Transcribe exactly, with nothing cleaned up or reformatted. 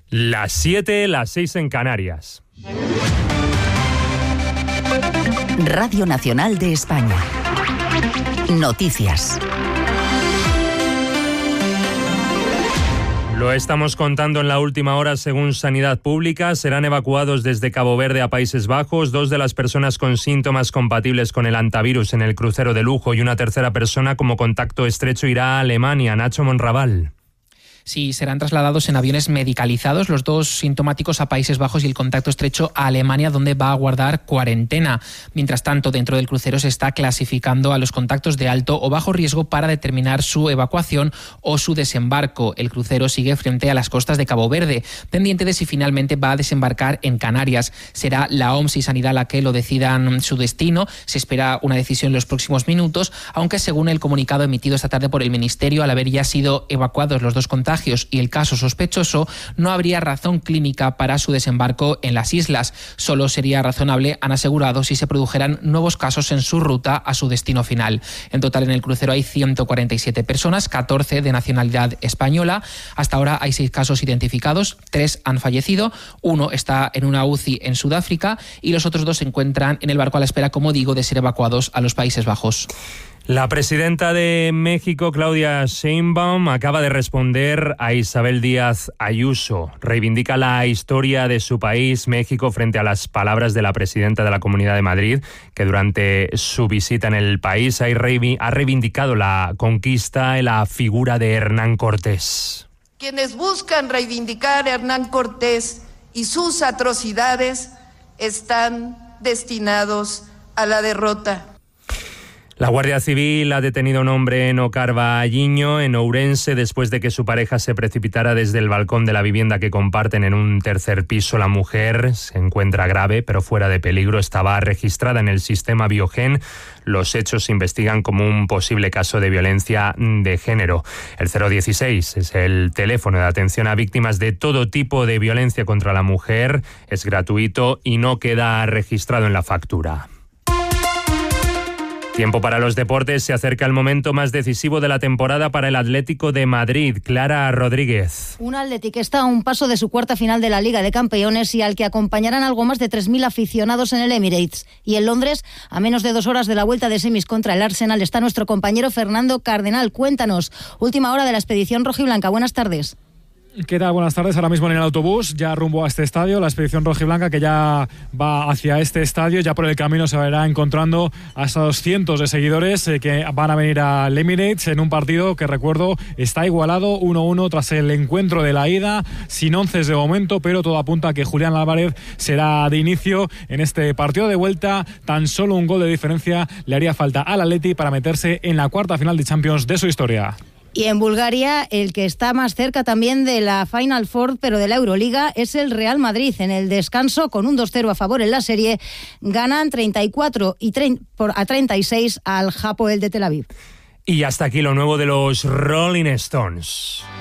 Las siete, las seis en Canarias. Radio Nacional de España. Noticias. Lo estamos contando en la última hora. Según Sanidad Pública, serán evacuados desde Cabo Verde a Países Bajos dos de las personas con síntomas compatibles con el hantavirus en el crucero de lujo, y una tercera persona como contacto estrecho irá a Alemania. Nacho Monraval. Sí, serán trasladados en aviones medicalizados, los dos sintomáticos a Países Bajos y el contacto estrecho a Alemania, donde va a guardar cuarentena. Mientras tanto, dentro del crucero se está clasificando a los contactos de alto o bajo riesgo para determinar su evacuación o su desembarco. El crucero sigue frente a las costas de Cabo Verde, pendiente de si finalmente va a desembarcar en Canarias. Será la O M S y Sanidad la que lo decidan su destino. Se espera una decisión en los próximos minutos, aunque según el comunicado emitido esta tarde por el Ministerio, al haber ya sido evacuados los dos contagios y el caso sospechoso, no habría razón clínica para su desembarco en las islas. Solo sería razonable, han asegurado, si se produjeran nuevos casos en su ruta a su destino final. En total, en el crucero hay ciento cuarenta y siete personas, catorce de nacionalidad española. Hasta ahora hay seis casos identificados, tres han fallecido, uno está en una U C I en Sudáfrica y los otros dos se encuentran en el barco a la espera, como digo, de ser evacuados a los Países Bajos. La presidenta de México, Claudia Sheinbaum, acaba de responder a Isabel Díaz Ayuso. Reivindica la historia de su país, México, frente a las palabras de la presidenta de la Comunidad de Madrid, que durante su visita en el país ha reivindicado la conquista y la figura de Hernán Cortés. Quienes buscan reivindicar a Hernán Cortés y sus atrocidades están destinados a la derrota. La Guardia Civil ha detenido a un hombre en Ocarvalliño, en Ourense, después de que su pareja se precipitara desde el balcón de la vivienda que comparten en un tercer piso. La mujer se encuentra grave, pero fuera de peligro. Estaba registrada en el sistema Biogen. Los hechos se investigan como un posible caso de violencia de género. El cero dieciséis es el teléfono de atención a víctimas de todo tipo de violencia contra la mujer. Es gratuito y no queda registrado en la factura. Tiempo para los deportes. Se acerca el momento más decisivo de la temporada para el Atlético de Madrid. Clara Rodríguez. Un Atleti que está a un paso de su cuarta final de la Liga de Campeones y al que acompañarán algo más de tres mil aficionados en el Emirates. Y en Londres, a menos de dos horas de la vuelta de semis contra el Arsenal, está nuestro compañero Fernando Cardenal. Cuéntanos, última hora de la expedición rojiblanca. Buenas tardes. ¿Qué tal? Buenas tardes. Ahora mismo en el autobús, ya rumbo a este estadio, la expedición rojiblanca que ya va hacia este estadio. Ya por el camino se verá encontrando a esos cientos de seguidores eh, que van a venir al Emirates en un partido que, recuerdo, está igualado uno uno tras el encuentro de la ida, sin onces de momento, pero todo apunta a que Julián Álvarez será de inicio en este partido de vuelta. Tan solo un gol de diferencia le haría falta al Atleti para meterse en la cuarta final de Champions de su historia. Y en Bulgaria, el que está más cerca también de la Final Four, pero de la Euroliga, es el Real Madrid. En el descanso, con un dos cero a favor en la serie, ganan treinta y cuatro a treinta y seis al Hapoel de Tel Aviv. Y hasta aquí lo nuevo de los Rolling Stones.